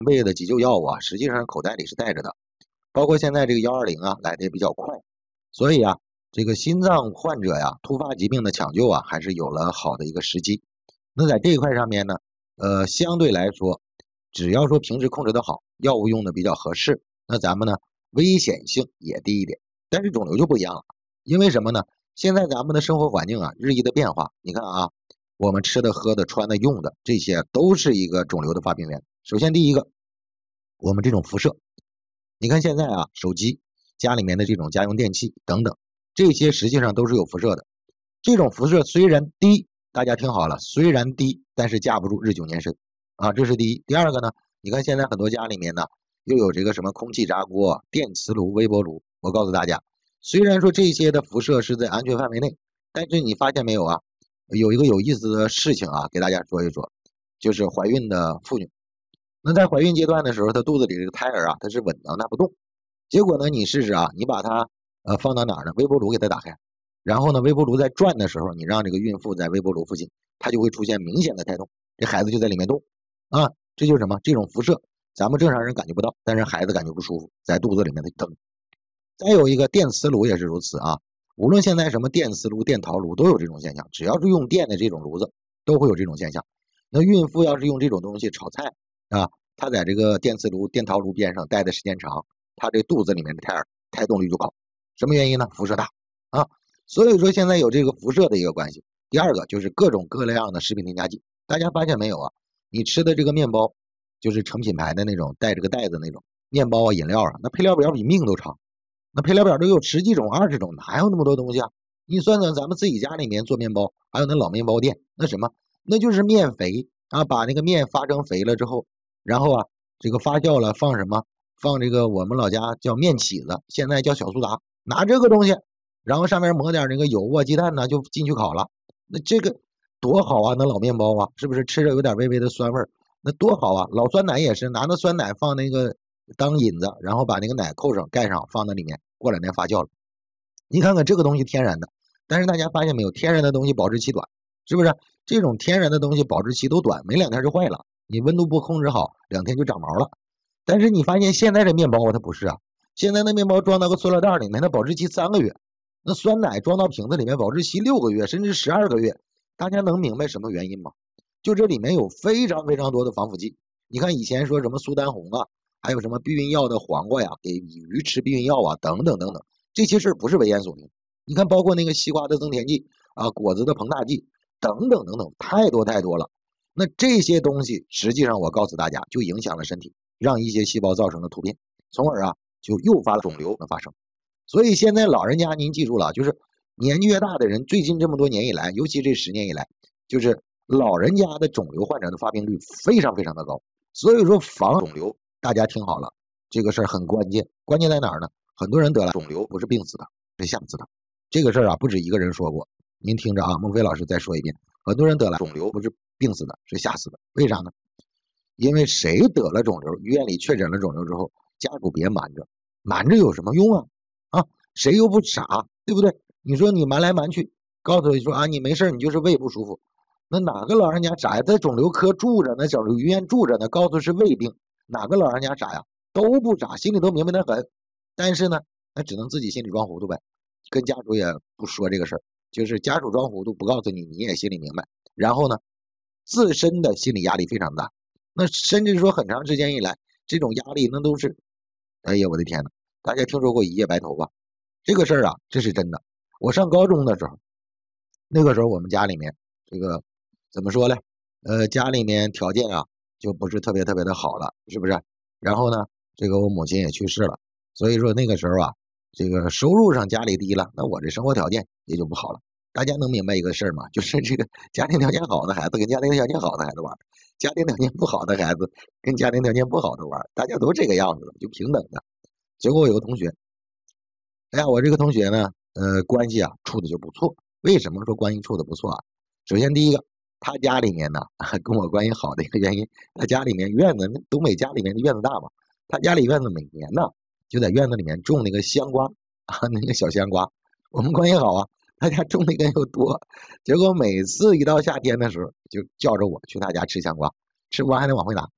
备的急救药物啊，实际上口袋里是带着的。包括现在这个120啊来的也比较快，所以啊，这个心脏患者呀，突发疾病的抢救啊，还是有了好的一个时机。那在这一块上面呢，相对来说，只要说平时控制的好，药物用的比较合适，那咱们呢危险性也低一点。但是肿瘤就不一样了，因为什么呢？现在咱们的生活环境啊日益的变化，你看啊，我们吃的、喝的、穿的、用的，这些都是一个肿瘤的发病源。首先第一个，我们这种辐射。你看现在啊，手机、家里面的这种家用电器等等，这些实际上都是有辐射的。这种辐射虽然低，大家听好了，虽然低，但是架不住日久年深啊，这是第一。第二个呢，你看现在很多家里面呢，又有这个什么空气炸锅、电磁炉、微波炉。我告诉大家，虽然说这些的辐射是在安全范围内，但是你发现没有啊？有一个有意思的事情啊，给大家说一说，就是怀孕的妇女。那在怀孕阶段的时候，她肚子里这个胎儿啊，它是稳当，它不动。结果呢，你试试啊，你把它放到哪儿呢？微波炉给它打开，然后呢，微波炉在转的时候，你让这个孕妇在微波炉附近，它就会出现明显的胎动，这孩子就在里面动啊。这就是什么？这种辐射，咱们正常人感觉不到，但是孩子感觉不舒服，在肚子里面的疼。再有一个电磁炉也是如此啊，无论现在什么电磁炉、电陶炉都有这种现象，只要是用电的这种炉子，都会有这种现象。那孕妇要是用这种东西炒菜啊，她在这个电磁炉、电陶炉边上待的时间长，她这肚子里面的胎儿胎动率就高。什么原因呢？辐射大啊。所以说现在有这个辐射的一个关系。第二个就是各种各样的食品添加剂，大家发现没有啊？你吃的这个面包，就是成品牌的那种带着个袋子那种面包啊、饮料啊，那配料表比命都长。那配料表都有10几种、20种，哪有那么多东西啊？你算算咱们自己家里面做面包，还有那老面包店，那什么，那就是面肥啊，把那个面发成肥了之后，然后啊，这个发酵了，放什么？放这个我们老家叫面起子，现在叫小苏打，拿这个东西，然后上面抹点那个油啊、鸡蛋呢，就进去烤了。那这个多好啊！那老面包啊，是不是吃着有点微微的酸味儿？那多好啊！老酸奶也是拿那酸奶放那个当引子，然后把那个奶扣上盖上，放在里面，过2天发酵了。你看看这个东西天然的，但是大家发现没有，天然的东西保质期短，是不是？这种天然的东西保质期都短，没2天就坏了。你温度不控制好，2天就长毛了。但是你发现现在这面包它不是啊，现在那面包装到个塑料袋里面，它保质期3个月，那酸奶装到瓶子里面保质期6个月，甚至12个月。大家能明白什么原因吗？就这里面有非常非常多的防腐剂。你看以前说什么苏丹红啊，还有什么避孕药的黄瓜呀，给鱼吃避孕药啊，等等等等，这些事儿不是危言耸听。你看，包括那个西瓜的增甜剂啊，果子的膨大剂，等等等等，太多太多了。那这些东西实际上我告诉大家，就影响了身体，让一些细胞造成了突变，从而啊就诱发了肿瘤的发生。所以现在老人家您记住了，就是年纪越大的人，最近这么多年以来，尤其这10年以来，就是老人家的肿瘤患者的发病率非常非常的高。所以说防肿瘤，大家听好了，这个事儿很关键。关键在哪儿呢？很多人得了肿瘤不是病死的，是吓死的。这个事儿啊，不止一个人说过。您听着啊，孟非老师再说一遍，很多人得了肿瘤不是病死的，是吓死的。为啥呢？因为谁得了肿瘤，医院里确诊了肿瘤之后，家属别瞒着，瞒着有什么用啊？啊，谁又不傻，对不对？你说你瞒来瞒去，告诉你说啊，你没事，你就是胃不舒服。那哪个老人家傻呀？在肿瘤科住着呢，肿瘤医院住着呢，告诉是胃病，哪个老人家傻呀？都不傻，心里都明白得很。但是呢，那只能自己心里装糊涂呗，跟家属也不说这个事儿，就是家属装糊涂，不告诉你，你也心里明白。然后呢，自身的心理压力非常大，那甚至说很长时间以来，这种压力那都是，哎呀，我的天呐，大家听说过一夜白头吧？这个事儿啊，这是真的。我上高中的时候，那个时候我们家里面这个怎么说呢？家里面条件啊就不是特别特别的好了，是不是？然后呢，这个我母亲也去世了，所以说那个时候啊，这个收入上家里低了，那我这生活条件也就不好了。大家能明白一个事儿吗？就是这个家庭条件好的孩子跟家庭条件好的孩子玩，家庭条件不好的孩子跟家庭条件不好的玩，大家都这个样子的，就平等的。结果我有个同学，哎呀，我这个同学呢，关系啊处的就不错。为什么说关系处的不错啊？首先第一个，他家里面呢跟我关系好的一个原因，他家里面院子，东北家里面的院子大嘛，他家里院子每年呢就在院子里面种那个香瓜啊，那个小香瓜，我们关系好啊，他家种那个又多，结果每次一到夏天的时候，就叫着我去他家吃香瓜，吃不完还得往回拿。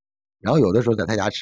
然后有的时候在他家吃